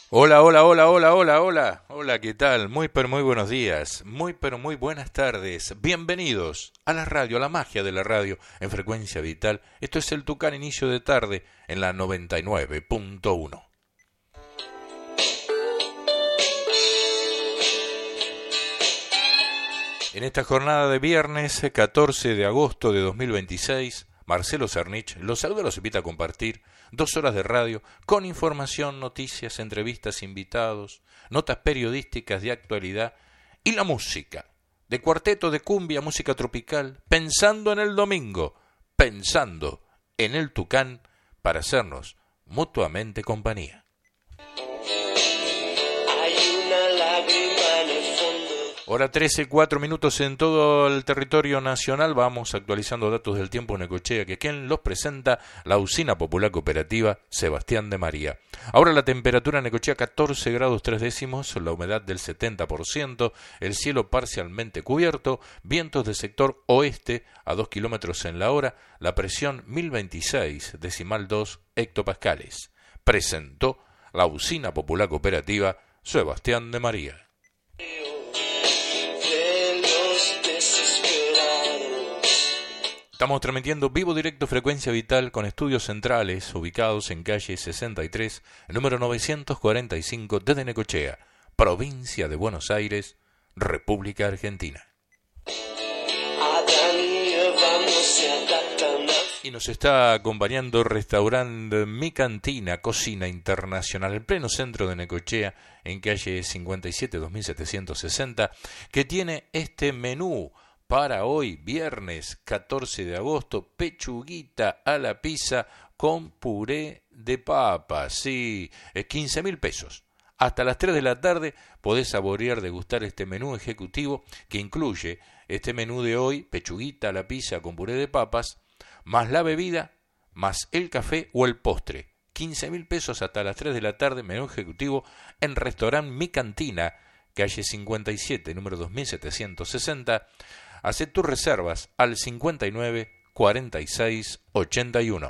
Hola, hola, hola, hola, hola, hola. Hola, ¿qué tal? Muy, pero muy buenos días. Muy, pero muy buenas tardes. Bienvenidos a la radio, a la magia de la radio en frecuencia vital. Esto es el Tucán inicio de tarde en la 99.1. En esta jornada de viernes 14 de agosto de 2026, Marcelo Cernich los saluda y los invita a compartir 2 horas de radio con información, noticias, entrevistas, invitados, notas periodísticas de actualidad y la música, de cuarteto, de cumbia, música tropical, pensando en el domingo, pensando en el Tucán para hacernos mutuamente compañía. Hora 13, 4 minutos en todo el territorio nacional. Vamos actualizando datos del tiempo en Necochea, que quien los presenta, la Usina Popular Cooperativa Sebastián de María. Ahora la temperatura en Necochea 14 grados 3 décimos, la humedad del 70%, el cielo parcialmente cubierto, vientos del sector oeste a 2 kilómetros en la hora, la presión 1026,2 hectopascales. Presentó la Usina Popular Cooperativa Sebastián de María. Estamos transmitiendo vivo directo Frecuencia Vital con estudios centrales ubicados en calle 63, número 945 desde Necochea, provincia de Buenos Aires, República Argentina. Y nos está acompañando restaurante Mi Cantina, cocina internacional, en pleno centro de Necochea, en calle 57 2760, que tiene este menú para hoy, viernes 14 de agosto, pechuguita a la pizza con puré de papa. Sí, es 15.000 pesos. Hasta las 3 de la tarde podés saborear, degustar este menú ejecutivo que incluye este menú de hoy, pechuguita a la pizza con puré de papas, más la bebida, más el café o el postre. 15.000 pesos hasta las 3 de la tarde, menú ejecutivo en restaurante Mi Cantina, calle 57, número 2760. Hacé tus reservas al 59 46 81.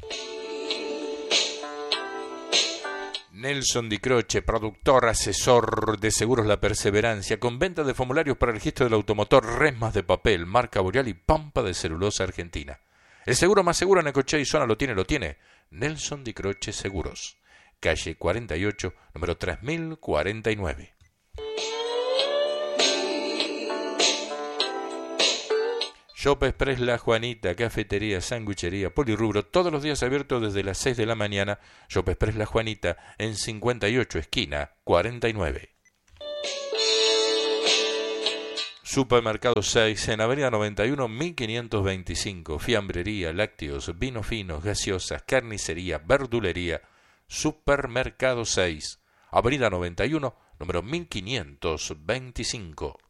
Nelson Di Croce, productor, asesor de Seguros La Perseverancia, con venta de formularios para el registro del automotor, resmas de papel, marca Boreal y pampa de celulosa argentina. El seguro más seguro en Necochea y zona lo tiene. Nelson Di Croce Seguros, calle 48, número 3049. Shop Express La Juanita, cafetería, sanguichería, polirrubro, todos los días abiertos desde las 6 de la mañana. Shop Express La Juanita, en 58, esquina 49. Supermercado 6, en avenida 91, 1525. Fiambrería, lácteos, vinos finos, gaseosas, carnicería, verdulería. Supermercado 6, avenida 91, número 1525.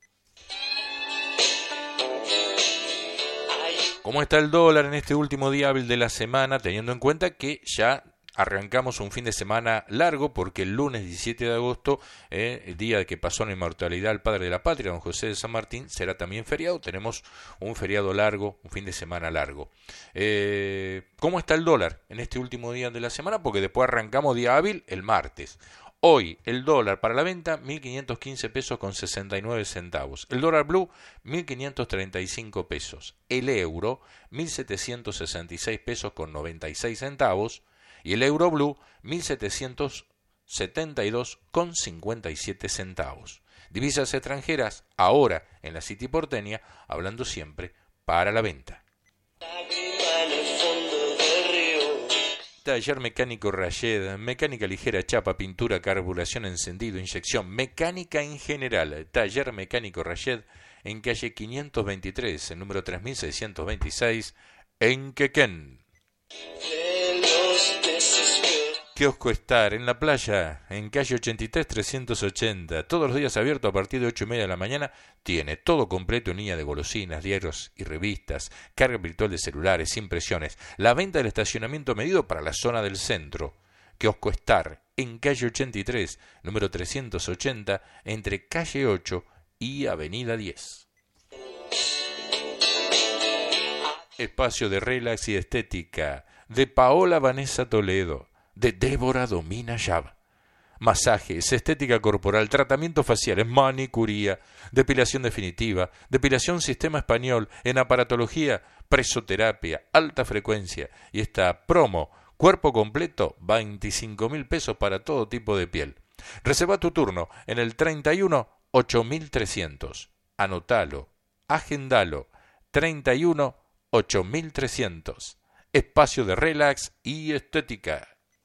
¿Cómo está el dólar en este último día hábil de la semana, teniendo en cuenta que ya arrancamos un fin de semana largo, porque el lunes 17 de agosto, el día que pasó la inmortalidad al padre de la patria, don José de San Martín, será también feriado? Tenemos un feriado largo, un fin de semana largo. ¿Cómo está el dólar en este último día de la semana? Porque después arrancamos día hábil el martes. Hoy el dólar para la venta 1.515 pesos con 69 centavos. El dólar blue 1.535 pesos. El euro 1.766 pesos con 96 centavos. Y el euro blue 1.772 con 57 centavos. Divisas extranjeras ahora en la City porteña, hablando siempre para la venta. Taller Mecánico Rayed, mecánica ligera, chapa, pintura, carburación, encendido, inyección, mecánica en general. Taller Mecánico Rayed, en calle 523, en número 3626, en Quequén. Kiosco Estar, en la playa, en calle 83 380, todos los días abierto a partir de 8:30 de la mañana. Tiene todo completo en línea de golosinas, diarios y revistas, carga virtual de celulares, impresiones, la venta del estacionamiento medido para la zona del centro. Kiosco Estar, en calle 83, número 380, entre calle 8 y avenida 10. Espacio de relax y estética, de Paola Vanessa Toledo, de Débora Domina Yab. masajes, estética corporal, tratamientos faciales, manicuría, depilación definitiva, depilación sistema español, en aparatología, presoterapia, alta frecuencia y esta promo, cuerpo completo, 25.000 pesos para todo tipo de piel. Reserva tu turno en el 31 8300. Anotalo, agendalo, 31 8300. Espacio de relax y estética.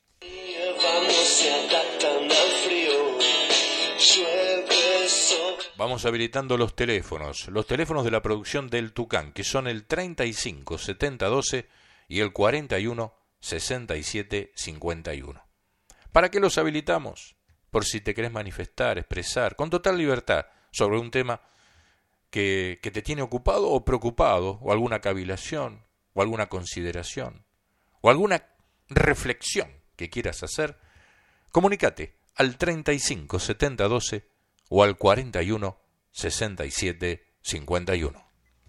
Vamos habilitando los teléfonos de la producción del Tucán, que son el 35 70 12 y el 41 67 51. ¿Para qué los habilitamos? Por si te querés manifestar, expresar con total libertad sobre un tema que te tiene ocupado o preocupado, o alguna cavilación, o alguna consideración, o alguna reflexión que quieras hacer. Comunícate al 35 70 12 o al 41 67 51.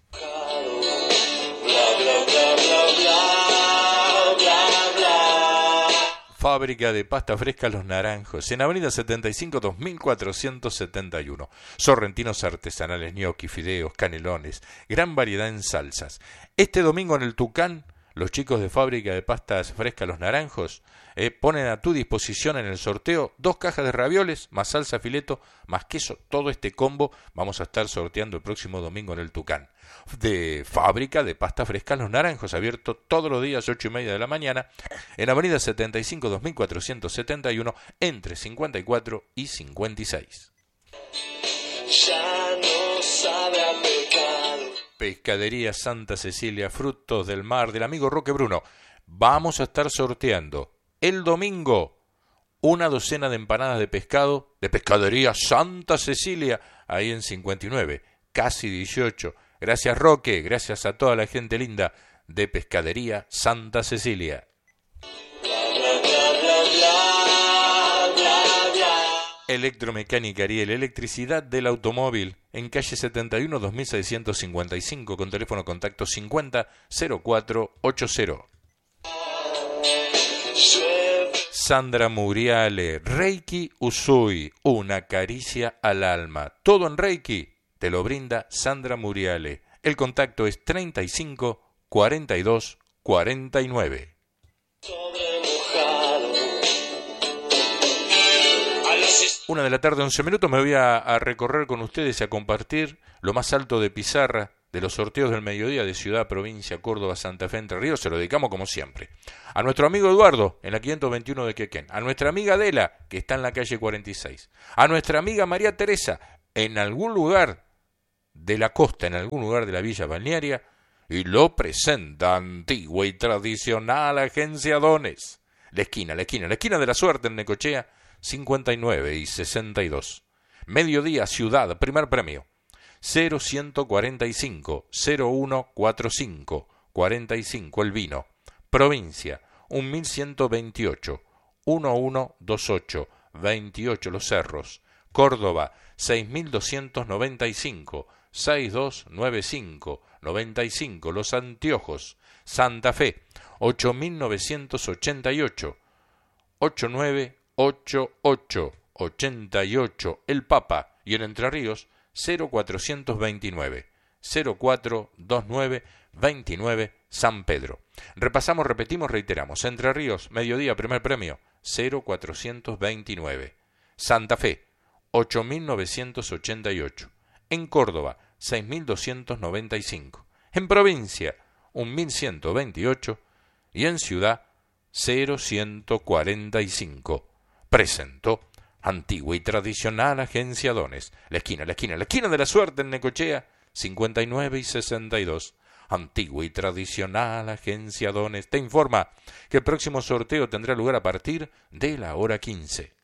Fábrica de pasta fresca Los Naranjos, en Avenida 75 2471. Sorrentinos artesanales, gnocchi, fideos, canelones, gran variedad en salsas. Este domingo en el Tucán, los chicos de Fábrica de Pastas Frescas Los Naranjos ponen a tu disposición en el sorteo 2 cajas de ravioles, más salsa fileto, más queso. Todo este combo vamos a estar sorteando el próximo domingo en el Tucán. De Fábrica de Pastas Frescas Los Naranjos, abierto todos los días 8:30 de la mañana, en Avenida 75 2471, entre 54 y 56. Ya no sabe a pecado. Pescadería Santa Cecilia, frutos del mar, del amigo Roque Bruno. Vamos a estar sorteando el domingo una docena de empanadas de pescado de Pescadería Santa Cecilia, ahí en 59, casi 18. Gracias Roque, gracias a toda la gente linda de Pescadería Santa Cecilia. Electromecánica Ariel, electricidad del automóvil, en calle 71 2655, con teléfono contacto 50 0480. Sandra Muriale, Reiki Usui, una caricia al alma. Todo en Reiki te lo brinda Sandra Muriale. El contacto es 35 42 49. Una de la tarde, 11 minutos, me voy a recorrer con ustedes y a compartir lo más alto de pizarra de los sorteos del mediodía de Ciudad, Provincia, Córdoba, Santa Fe, Entre Ríos. Se lo dedicamos como siempre a nuestro amigo Eduardo en la 521 de Quequén, a nuestra amiga Adela que está en la calle 46, a nuestra amiga María Teresa en algún lugar de la costa, en algún lugar de la villa balnearia, y lo presenta antigua y tradicional Agencia Dones, la esquina de la suerte en Necochea, 59 y 62. Mediodía, Ciudad, primer premio 0145 0145 45 el vino. Provincia 1128 1128 28 Los Cerros. Córdoba 6295 6295 95 Los Anteojos. Santa Fe 8988 8988 88 El Papa, y en Entre Ríos 0429 0429 29 San Pedro. Repasamos, repetimos, reiteramos. Entre Ríos, mediodía, primer premio 0429. Santa Fe 8988. En Córdoba 6295. En provincia 1128 y en ciudad 0145. Presentó antigua y tradicional Agencia Dones, la esquina de la suerte en Necochea, 59 y 62. Antigua y tradicional Agencia Dones te informa que el próximo sorteo tendrá lugar a partir de la hora 15.